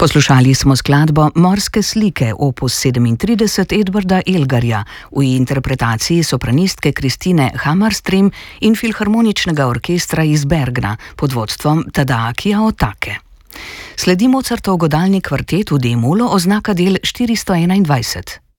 Poslušali smo skladbo Morske slike opus 37 Edvarda Elgarja v interpretaciji sopranistke Kristine Hammarström in filharmoničnega orkestra iz Bergna pod vodstvom Tadaakija Otake. Sledi Mozartov godalni kvartet v D-molu, oznaka del 421.